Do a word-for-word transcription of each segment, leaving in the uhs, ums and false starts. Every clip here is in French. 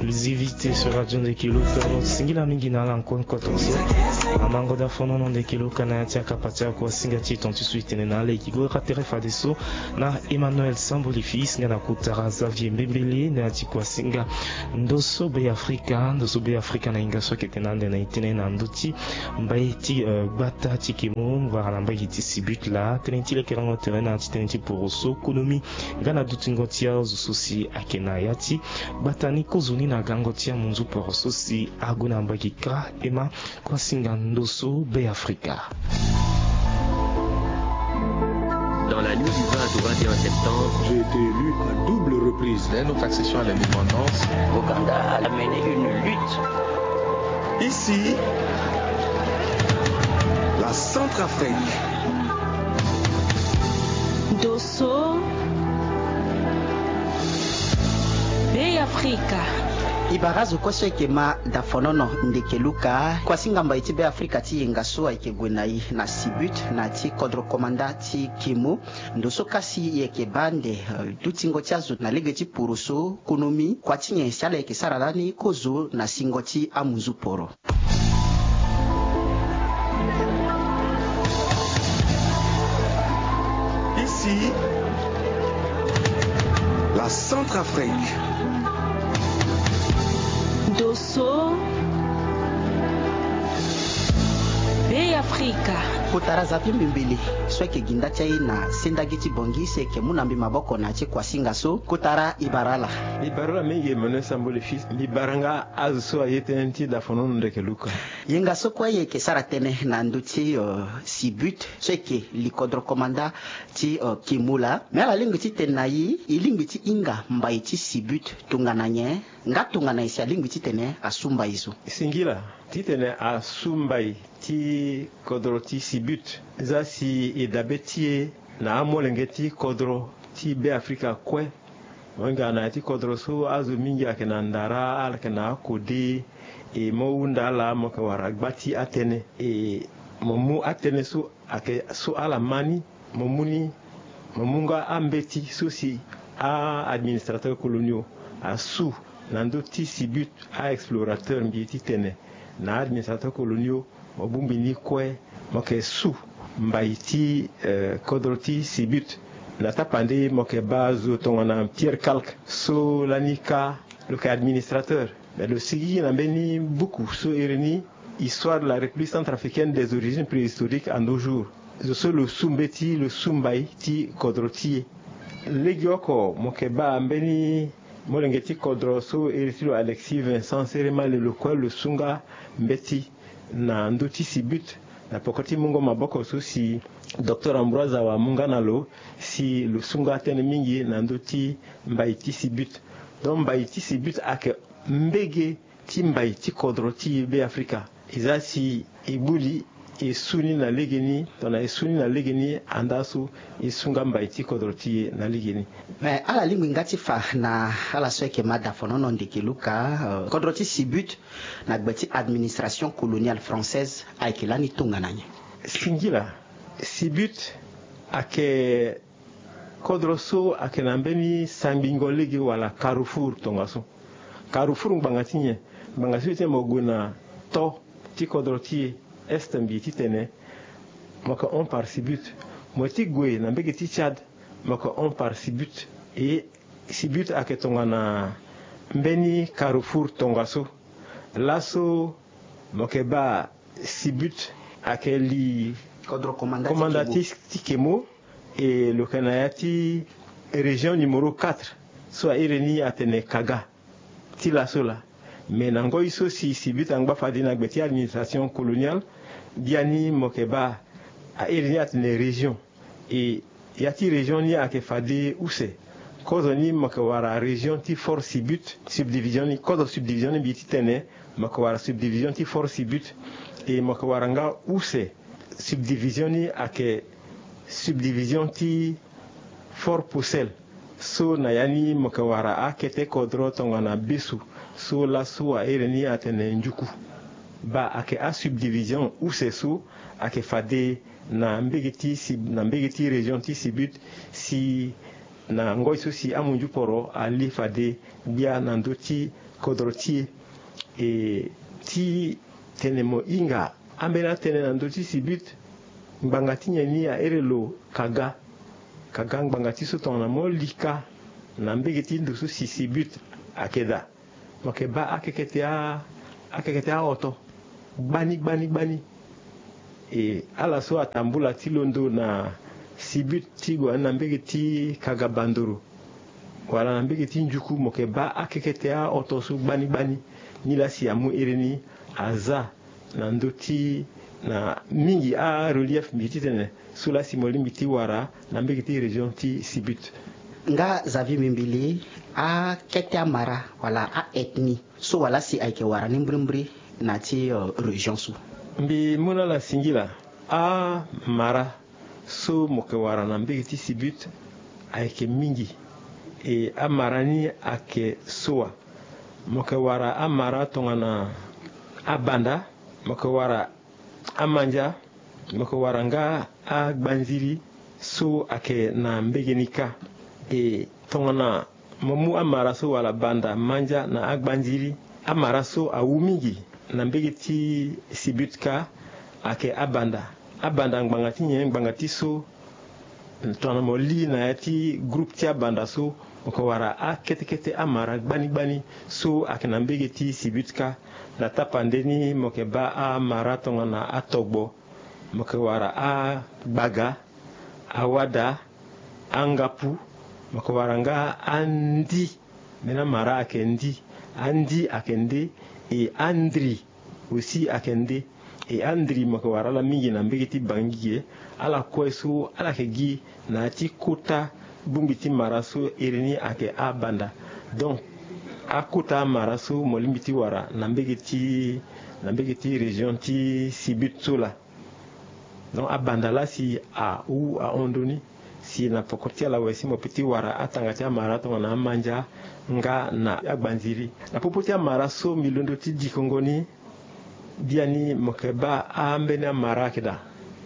exclusivité sur Radio Ndekiluka singila mingi na la nkon kotonso amango da fono no Ndekiluka na tia kapatia ko singa ti tontu suite na le kigo ratere fadeso na Emmanuel Samboli fils ngana kutara Xavier Mbembele na ti ko singa ndoso be Afrika ndoso be Afrika na inga so ketenande na itene na nduti mbaye ti bata ti kimo wala mbaye ti sibut la tenenti le kerango terena ti tenenti poroso konomi ngana dutingotia zususi akena yati batani kozuni na gangotia munzu poroso si aguna mbaye kra ema kwa singa ndoso be Afrika. Dans la nuit du vingt au vingt et un septembre, j'ai été élu à double reprise. Dès notre accession à l'indépendance, l'Ouganda a mené une lutte. Ici, la Centrafrique. Dosso Bay Africa. Ibarazo kwa kema da fonono Ndekiluka kwa singamba iti be Afrika ti yengaso ikegwenai na sibut na ti kodro komanda ti kimu ndoso kasi yeke bande dutingo tiazo na lege ti puruso konomi kwa tinye siala yeke saralani kozo na singo ti amuzu poro. Ici, la Centrafrique. Dosso Bay Africa. Kutara Xavier Mbembele sweke ginda chai na sendagiti bongi seke munambi maboko na chi kwa singaso kutara Ibarala. Ibarala mingi Emmanuel Samboli fils Ibaranga azuso ayetenti da fonono Ndekiluka. Yenga so kwa yeke saratene na nduti uh, sibut sweke likodro komanda ti uh, kimula mela lingi ti tenayi ilingi ti inga mbai ti sibut tungananye ngatungana isi lingi ti tene asumba izo. Singila titene asumbai ti kodro ti sibut za si edabetie na amolengeti kodro ti be Afrika kwe wanga na ti kodro so azu mingi akena ndara alkena kodi e mounda la moka waragbati atene e momu atene so ake so ala mani momuni momunga ambeti so si a administrateur coloniaux a sous nando ti sibut a explorateur mbiti tene na administrateur coloniaux obumbini kwe moke su mbaiti uh, kodroti sibut na tapande moke bazo tongana Pierre Calque so lanika le administrateur mais le sigi na beni beaucoup so ereni histoire de la République centrafricaine des origines préhistoriques à nos jours so le sumbeti le sumbai ti kodroti legioko moke ba beni molengeti kodro so eriti Alexis Vincent Serema le local le sunga mbeti na nduti sibut na pokoti mungo maboko so si Docteur Ambroise wa munganalo si le sunga tene mingi na nduti mbaiti sibut donc mbaiti sibut ake mbege ti mbaiti kodro ti be Afrika iza si ibuli esuni na legeni tona esuni na legeni andasu isunga mbaiti kodro ti na legeni mais ala lingu ngati fa na ala sweke mada fonono Ndekiluka uh, kodro ti sibut na gbeti administration coloniale française aikilani tungananye singila sibut ake kodro so ake nambeni sambingo legi wala Carrefour tongaso Carrefour ngangatinye ngangasi te moguna to ti kodro ti est mbiti tene moka on par sibut moti gwe na mbege ti Tchad moka on par sibut et sibut ake tongana mbeni Carrefour tongaso laso moke ba sibut ake li kodro commandati tikemo et le kanayati région numéro quatre soit ireni atene kaga ti laso la mais nango iso si sibut angba fadina gbeti administration coloniale diani mokeba a ireni atene région et yati région ni ake fadi use kozo ni mokewara région ti for sibut subdivision ni kozo subdivision ni biti tene mokewara subdivision ti for sibut et mokewara nga use subdivision ni ake subdivision ti for pusel so na yani mokewara akete kodro tongana bisu so la so a ireni atene njuku ba ake a subdivision use so ake fade na mbegeti si na mbegeti région ti sibut si na ngoi so si amunju poro ali fade bia na ndoti kodro ti e ti tenemo inga ambena tene na ndo ti sibut ngbangati nyeni a erelo kaga kaga ngbangati so tongana mo lika na mbege ti ndu so si sibut akeda moke ba akekete a akekete a oto gbani gbani gbani e ala so atambula ti londo na sibut ti go na mbege ti kaga bandoro wala na mbege ti njuku moke ba akekete a oto so gbani gbani ni la si amu ereni aza na ndo ti na mingi a relief mbiti tene sula simoli mbiti wara na mbege ti region ti sibut nga zavi mimbili a kete a mara wala a etni so wala si aike wara ni mbri na ti uh, region su mbi muna la singila a mara so moke wara na mbege ti sibut aike mingi e a mara ni ake soa moke wara a mara tongana a banda moke wara a manja moke wara nga a gbanziri so ake na mbege ni ka e tongana momu a mara so wala banda manja na a gbanziri a mara so a wumigi na mbege ti sibut ka ake a banda a banda ngbanga ti nye ngbanga ti so tongana mo li na ya ti groupe ti a banda so moke wara a kete kete a mara gbani gbani so ake na mbege ti sibut ka na tapande ni moke ba a mara tongana a togbo moke wara a gbaga a wada a ngapu moke wara nga a ndi mena mara ake ndi a ndi ake nde e andri aussi ake nde e andri moke wara la mingi na mbege ti bangie ala kue so ala ke gi na ti kota bumbi ti mara so ereni ake a banda donc a kota mara so molimbi ti wara na mbege ti na mbege ti region ti sibut so la donc a banda la si a u a ondoni si na poko ti ala wesi mo piti wara a tanga ti a mara tongana a manja nga na a gbanziri na popo ti a mara so mi londo ti dikongo ni bia ni moke ba a ambeni a mara akeda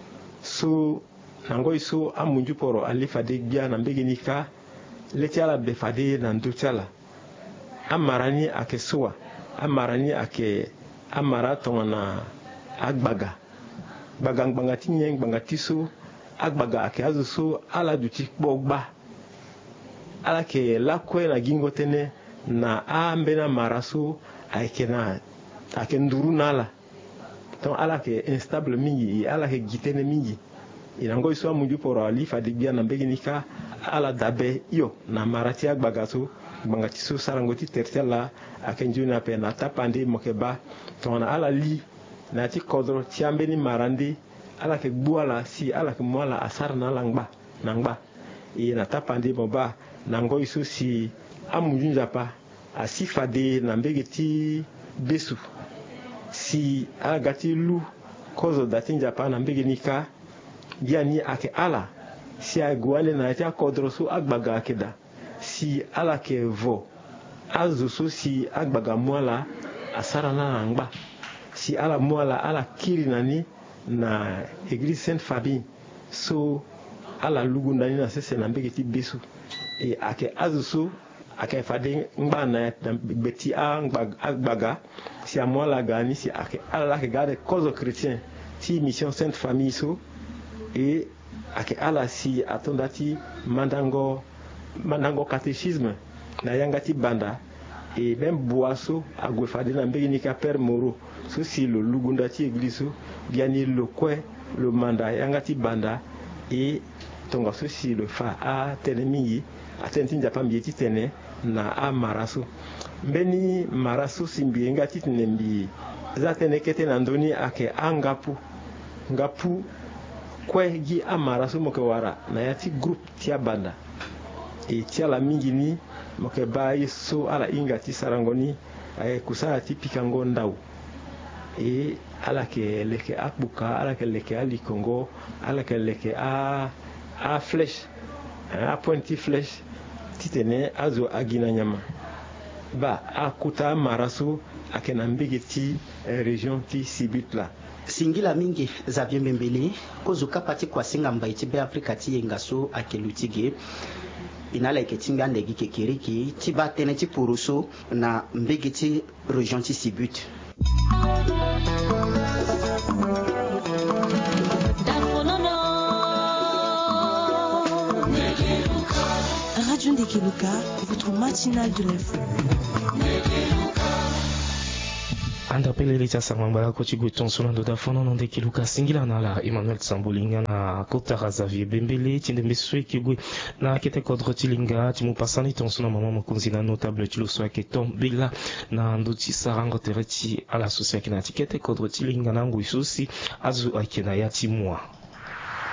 so nangoi so a munju poro ali fade bia na mbege ni ka le ti ala be fade na ndo ti ala a mara ni ake soa a mara ni ake a mara tongana a gbaga gbaga ngbanga ti nye ngbanga ti so a gbaga ake azo so ala du ti kpo gba ala ke la kue na gingo tene na a mbena mara so ake na ake nduru na ala donc ala ke instable mingi ala ke gitene mingi inango iso amunju poro ali fadi bia na mbegi nika ala dabe yo na mara ti a gbaga so gbanga ti so sarango ti tertela ake njuna pe na tapande moke ba tongana ala li na ti kodro ti ambeni marande ala ke gbu ala si ala ke mo ala asara na ala ngba na ngba e na tapande mo ba na ngoi so si amunju njapa asi fade na mbege ti besu si ala gati lu kozo dati njapa na mbege nika bia ni ake ala si a guale na ti a kodro so agbaga akeda si ala ke vo azo so si agbaga mwala asara na ngba si ala mwala ala kiri nani na église Sainte Famille so ala lugunda ni na sese na mbege ti besu e ake azo so ake fade ngba na beti a agbaga si a mwala gani si ake ala ke gade kozo chrétien ti mission Sainte Famille so e ake ala si atondati mandango mandango catéchisme na yanga ti banda e même boaso agwe fade na mbege ni ka père moro so si lo lugunda ti église so biani lo kwe lo manda yanga ti banda e tonga so si lo fa a tene mingi a tene ti njapa mbie ti tene na a mara so mbeni mara so si mbie nga ti tene mbie za tene kete na ndoni ake a ngapu ngapu kue gi a mara so moke wara na ya ti groupe ti a banda e ti ala mingi ni moke ba ye so ala inga ti sarango ni aye kusala ti pikango ndau e ala ke leke a kpuka ala ke leke a likongo ala ke leke a a flèche a pointi flèche ti tene azo agina nyama ba a kuta mara so ake na mbege ti eh, region ti sibut la singila mingi za vyembembele kozuka pati kwa singa mbaiti be Afrika ti yengaso akelutige inala iketimbi andegi kekeriki ti batene ti puruso na mbegi ti region ti Sibut. Radio Ndekeluka, votre matinale de l'info. Anda pelele cha samambala ko chiguton sulando da fono non Ndekeluka singila na la Emmanuel Sambulinga na Kotara Xavier Bembele tinde meswe kigwe na kete kodro tilinga timu pasani ton suna mama mokunzi na notable tilo swa ke tombela na ndoti sarango tereti ala sosia kina tikete kodro tilinga na ngui susi azu akena ya timwa.